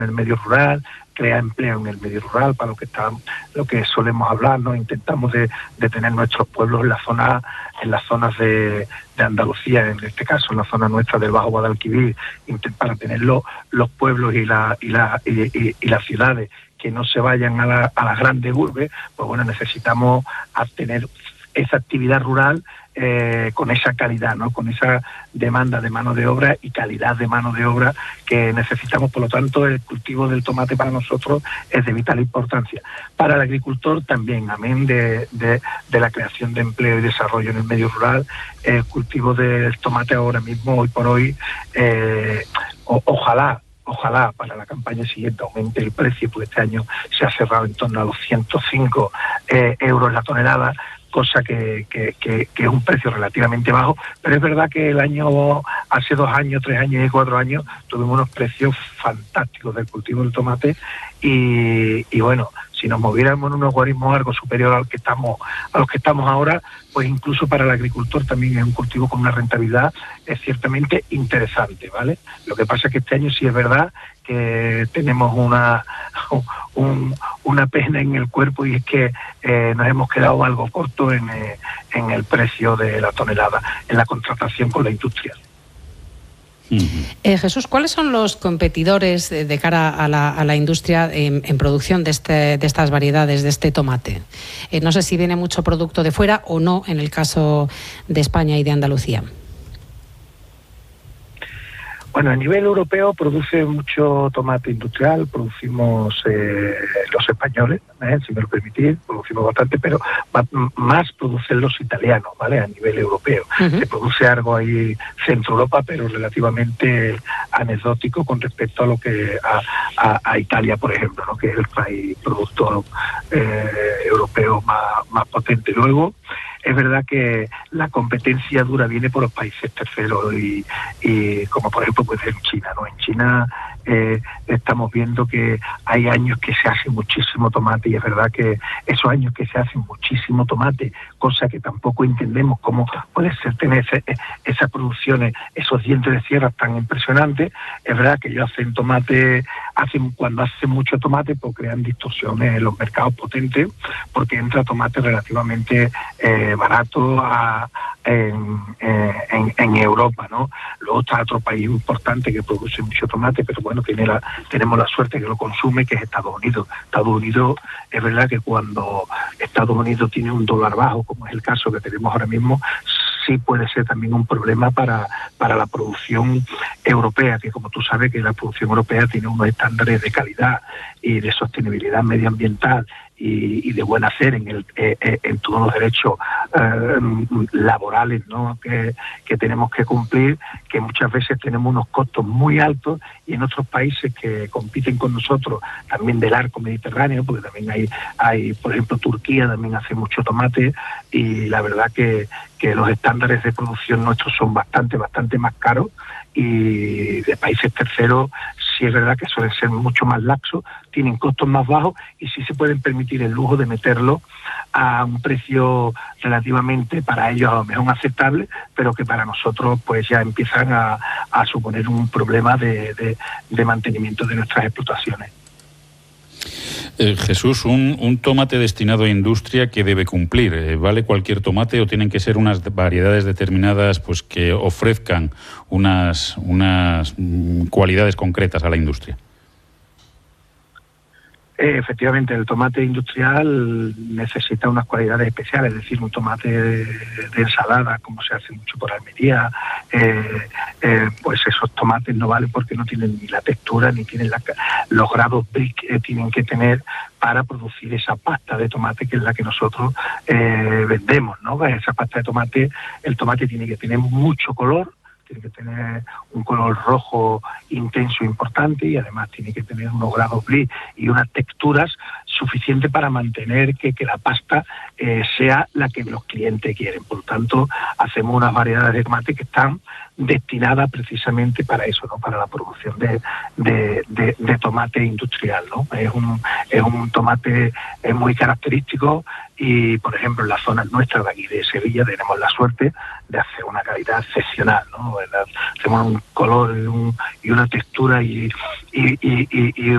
en el medio rural, crea empleo en el medio rural, para lo que solemos hablar, ¿no? Intentamos de tener nuestros pueblos en las zonas de Andalucía, en este caso en la zona nuestra del Bajo Guadalquivir, para tener los pueblos y las ciudades que no se vayan a las grandes urbes. Pues bueno, necesitamos tener esa actividad rural con esa calidad, ¿no? Con esa demanda de mano de obra y calidad de mano de obra que necesitamos. Por lo tanto, el cultivo del tomate para nosotros es de vital importancia. Para el agricultor también, amén de la creación de empleo y desarrollo en el medio rural, el cultivo del tomate ahora mismo, hoy por hoy, ojalá para la campaña siguiente aumente el precio, porque este año se ha cerrado en torno a los 105 euros la tonelada, cosa que es un precio relativamente bajo, pero es verdad que hace 2 años, 3 años y 4 años tuvimos unos precios fantásticos del cultivo del tomate y bueno, si nos moviéramos en unos guarismos algo superior a los que estamos ahora, pues incluso para el agricultor también es un cultivo con una rentabilidad ciertamente interesante, ¿vale? Lo que pasa es que este año sí es verdad que tenemos una pena en el cuerpo, y es que nos hemos quedado algo corto en el precio de la tonelada, en la contratación con la industria. Jesús, ¿cuáles son los competidores de cara a la industria en producción de estas variedades, de este tomate? No sé si viene mucho producto de fuera o no en el caso de España y de Andalucía. Bueno, a nivel europeo produce mucho tomate industrial, producimos los españoles, si me lo permitís, producimos bastante, pero más producen los italianos, ¿vale? A nivel europeo. Se produce algo ahí Centro Europa, pero relativamente anecdótico con respecto a lo que a Italia, por ejemplo, ¿no? Que es el país productor europeo más potente. Luego, es verdad que la competencia dura viene por los países terceros y como por ejemplo pues en China, ¿no? En China estamos viendo que hay años que se hace muchísimo tomate, y es verdad que esos años que se hace muchísimo tomate, cosa que tampoco entendemos cómo puede ser tener esas producciones, esos dientes de sierra tan impresionantes. Es verdad que ellos hacen tomate, cuando hacen mucho tomate, pues crean distorsiones en los mercados potentes, porque entra tomate relativamente barato en Europa, ¿no? Luego está otro país importante que produce mucho tomate, pero bueno, tenemos la suerte que lo consume, que es Estados Unidos. Estados Unidos, es verdad que cuando Estados Unidos tiene un dólar bajo, como es el caso que tenemos ahora mismo, sí puede ser también un problema para la producción europea, que como tú sabes que la producción europea tiene unos estándares de calidad y de sostenibilidad medioambiental y de buen hacer en todos los derechos laborales, ¿no? que tenemos que cumplir, que muchas veces tenemos unos costos muy altos, y en otros países que compiten con nosotros, también del arco mediterráneo, porque también hay por ejemplo, Turquía también hace mucho tomate, y la verdad que los estándares de producción nuestros son bastante más caros, y de países terceros sí es verdad que suelen ser mucho más laxos, tienen costos más bajos y sí se pueden permitir el lujo de meterlo a un precio relativamente para ellos a lo mejor aceptable, pero que para nosotros pues ya empiezan a suponer un problema de mantenimiento de nuestras explotaciones. Jesús, un tomate destinado a industria, ¿qué debe cumplir? ¿Vale cualquier tomate o tienen que ser unas variedades determinadas pues que ofrezcan unas cualidades concretas a la industria? Efectivamente, el tomate industrial necesita unas cualidades especiales, es decir, un tomate de ensalada, como se hace mucho por Almería, pues esos tomates no valen porque no tienen ni la textura ni tienen los grados BRIC que tienen que tener para producir esa pasta de tomate que es la que nosotros vendemos, ¿no? Esa pasta de tomate, el tomate tiene que tener mucho color, tiene que tener un color rojo intenso importante, y además tiene que tener unos grados BRIC y unas texturas suficientes para mantener que la pasta sea la que los clientes quieren. Por lo tanto, hacemos unas variedades de tomate que están destinadas precisamente para eso, ¿no? Para la producción de tomate industrial, ¿no? Es un tomate muy característico, y por ejemplo en las zonas nuestras de aquí de Sevilla tenemos la suerte de hacer una calidad excepcional, ¿no? Hacemos un color y una textura y